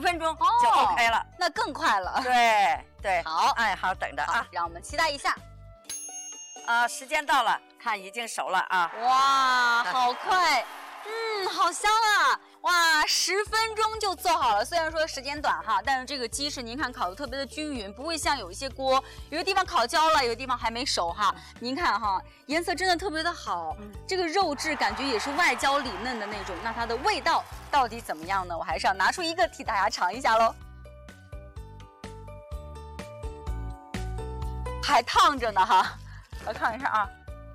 分钟就 OK 了， 那更快了。 对， 好， 哎，好，等着啊， 让我们期待一下。 时间到了，看已经熟了啊。 哇，好快，好香啊！哇，10分钟就做好了。虽然说时间短哈，但是这个鸡翅您看烤的特别的均匀，不会像有一些锅，有的地方烤焦了，有的地方还没熟哈。您看哈，颜色真的特别的好，这个肉质感觉也是外焦里嫩的那种。那它的味道到底怎么样呢？我还是要拿出一个替大家尝一下喽。还烫着呢哈，来看一下啊。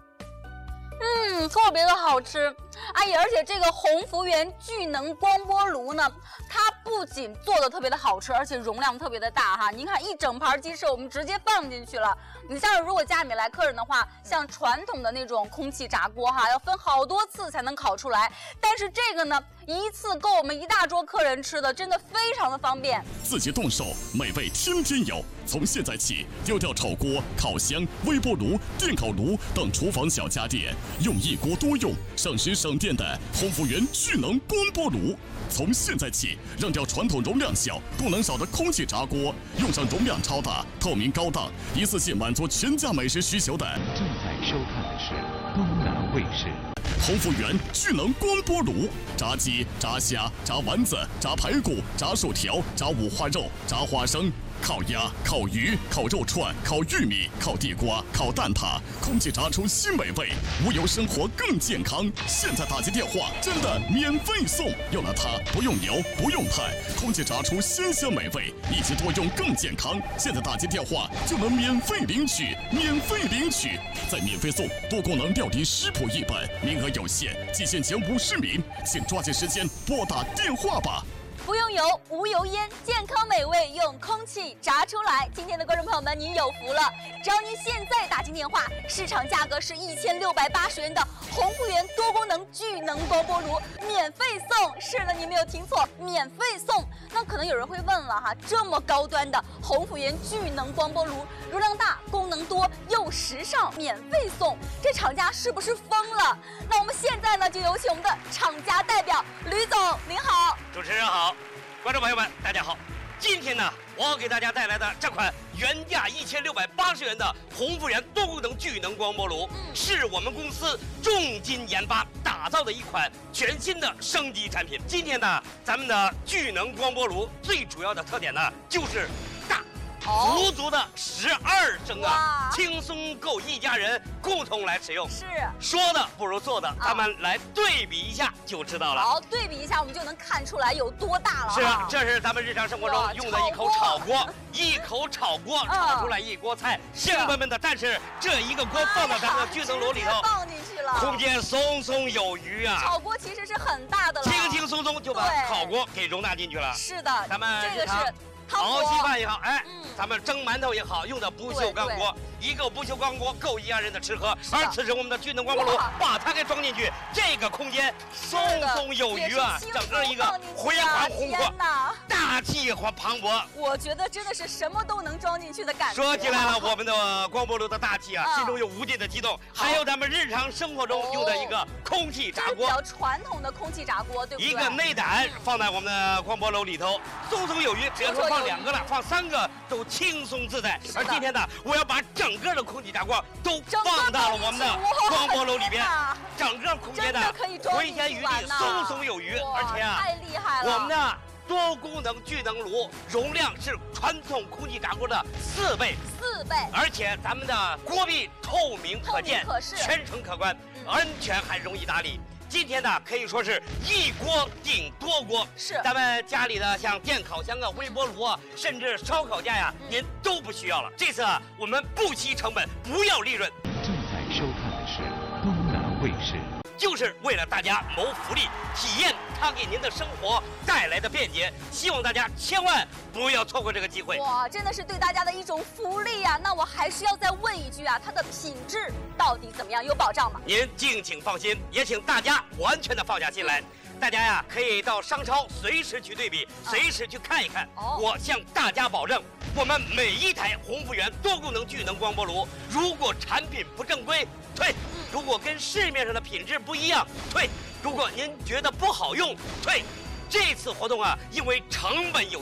特别的好吃，而且这个鸿福源聚能光波炉呢，它不仅做的特别的好吃，而且容量特别的大哈。您看一整盘鸡翅我们直接放进去了。你像如果家里面来客人的话，像传统的那种空气炸锅哈，要分好多次才能烤出来，但是这个呢，一次够我们一大桌客人吃的，真的非常的方便。 自己动手，美味天天有。从现在起，丢掉炒锅、烤箱、微波炉、电烤炉等厨房小家电，用一锅多用、省时省电的鸿福源聚能光波炉。从现在起，扔掉传统容量小、功能少的空气炸锅，用上容量超大、透明高档、一次性满足全家美食需求的。 正在收看的是东南卫视。 鸿福源聚能光波炉，炸鸡、炸虾、炸丸子、炸排骨、炸薯条、炸五花肉、炸花生。烤鸭、烤鱼、烤肉串、烤玉米、烤地瓜、烤蛋挞，空气炸出新美味，无油生活更健康。现在打进电话真的免费送，用了它不用油不用派，空气炸出鲜香美味，一机多用更健康。现在打进电话就能免费领取，再免费送多功能料理食谱1本，名额有限，仅限前50名，请抓紧时间拨打电话吧。 不用油，无油烟，健康美味用空气炸出来。今天的观众朋友们，您有福了！只要您现在打进电话，市场价格是1680元的鸿福源多功能聚能光波炉免费送。是的，你没有听错，免费送。那可能有人会问了哈，这么高端的鸿福源聚能光波炉，容量大，功能多，又时尚，免费送，这厂家是不是疯了？那我们现在呢，就有请我们的厂家代表吕总，您好。 主持人好，观众朋友们大家好。今天呢，我要给大家带来的这款原价1680元的鸿福源多功能聚能光波炉，是我们公司重金研发打造的一款全新的升级产品。今天呢，咱们的聚能光波炉最主要的特点呢，就是大。足足的12升啊，轻松够一家人共同来使用。 是， 说的不如做的，咱们来对比一下就知道了。 好，对比一下，我们就能看出来有多大了。 是啊，这是咱们日常生活中用的一口炒锅，一口炒锅炒出来一锅菜，香喷喷的。但是这一个锅放到咱们的聚能炉里头， 放进去了， 空间松松有余啊。 炒锅其实是很大的了， 轻轻松松就把烤锅给容纳进去了。 是的， 咱们这个是熬稀饭也好，咱们蒸馒头也好，用的不锈钢锅，一个不锈钢锅够一家人的吃喝。而此时我们的聚能光波炉把它给装进去，这个空间松松有余啊，整个一个回环宏阔，大气和磅礴。 我觉得真的是什么都能装进去的感觉。 说起来了，我们的光波炉的大气啊，心中有无尽的激动。还有咱们日常生活中用的一个空气炸锅， 比较传统的空气炸锅，对不对？ 一个内胆放在我们的光波炉里头，松松有余。只要是放2个了，放3个都轻松自在。而今天呢，我要把整个的空气炸锅都放到了我们的光波炉里边，整个空间呢回旋余地，松松有余。而且啊， 太厉害了！ 我们的多功能聚能炉容量是传统空气炸锅的4倍，而且咱们的锅壁透明可见，全程可观，安全还容易打理。今天呢，可以说是一锅顶多锅， 是咱们家里的像电烤箱啊、微波炉啊，甚至烧烤架呀，您都不需要了。这次啊，我们不惜成本，不要利润。 正在收看的是东南卫视。 就是为了大家谋福利，体验它给您的生活带来的便捷。希望大家千万不要错过这个机会。 哇，真的是对大家的一种福利啊！那我还是要再问一句啊，它的品质到底怎么样？有保障吗？ 您敬请放心，也请大家完全的放下心来。大家呀，可以到商超随时去对比，随时去看一看。我向大家保证，我们每一台鸿福源多功能聚能光波炉，如果产品不正规，退；如果跟市面上的品质不一样，退；如果您觉得不好用，退。这次活动啊，因为成本有